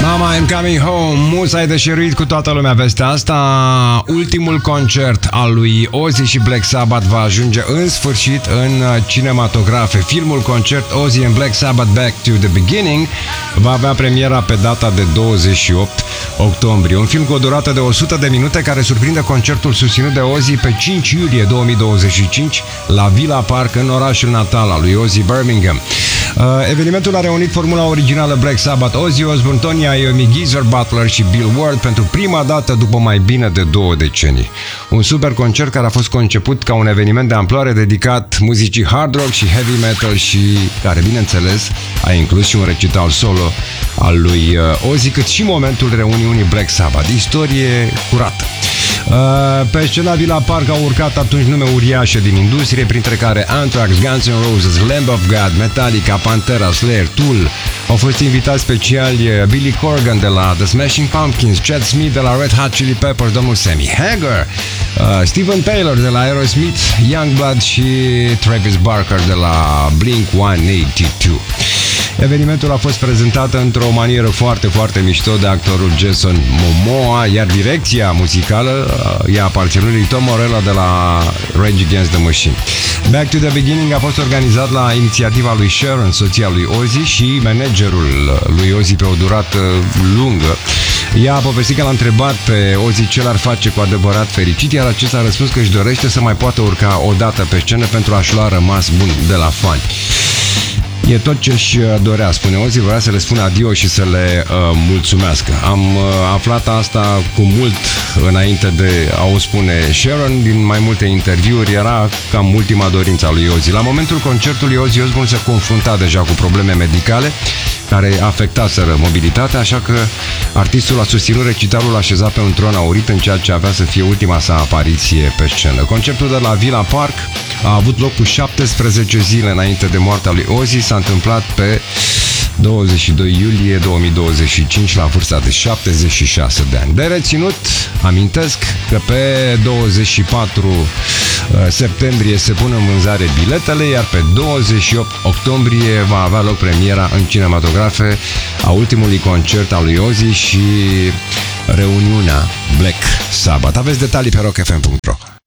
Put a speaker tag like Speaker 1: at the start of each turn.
Speaker 1: Mama, I'm coming home. Musa e deșeruit cu toată lumea peste asta. Ultimul concert al lui Ozzy și Black Sabbath va ajunge în sfârșit în cinematografe. Filmul concert Ozzy and Black Sabbath Back to the Beginning va avea premiera pe data de 28 octombrie. Un film cu o durată de 100 de minute care surprinde concertul susținut de Ozzy pe 5 iulie 2025 la Villa Park în orașul natal al lui Ozzy, Birmingham. Evenimentul a reunit formula originală Black Sabbath, Ozzy Osbourne, Tony Iommi, Geezer Butler și Bill Ward pentru prima dată după mai bine de 2 decenii. Un super concert care a fost conceput ca un eveniment de amploare dedicat muzicii hard rock și heavy metal și care, bineînțeles, a inclus și un recital solo al lui Ozzy, cât și momentul reuniunii Black Sabbath. Istorie curată. Pe scena Villa Park au urcat atunci nume uriașe din industrie, printre care Anthrax, Guns N' Roses, Lamb of God, Metallica, Pantera, Slayer, Tool. Au fost invitați speciali Billy Corgan de la The Smashing Pumpkins, Chad Smith de la Red Hot Chili Peppers, domnul Sammy Hagar, Steven Taylor de la Aerosmith, Youngblood și Travis Barker de la Blink-182. Evenimentul a fost prezentat într-o manieră foarte, foarte mișto de actorul Jason Momoa, iar direcția muzicală i-a aparținut lui Tom Morello de la Rage Against the Machine. Back to the Beginning a fost organizat la inițiativa lui Sharon, soția lui Ozzy, și managerul lui Ozzy pe o durată lungă. Ea a povestit că l-a întrebat pe Ozzy ce l-ar face cu adevărat fericit, iar acesta a răspuns că își dorește să mai poată urca o dată pe scenă pentru a-și lua rămas bun de la fani. E tot ce își dorea, spune Ozzy, vrea să le spună adio și să le mulțumească. Am aflat asta cu mult înainte de a o spune Sharon, din mai multe interviuri, era cam ultima dorință a lui Ozzy. La momentul concertului, Ozzy Osbourne se confrunta deja cu probleme medicale care afectaseră mobilitatea, așa că artistul a susținut recitalul așezat pe un tron aurit în ceea ce avea să fie ultima sa apariție pe scenă. Concertul de la Villa Park a avut loc cu 17 zile înainte de moartea lui Ozzy, s-a întâmplat pe 22 iulie 2025 la vârsta de 76 de ani. De reținut, amintesc că pe 24 septembrie se pun în vânzare biletele, iar pe 28 octombrie va avea loc premiera în cinematografe a ultimului concert al lui Ozzy și reuniunea Black Sabbath. Aveți detalii pe rockfm.ro.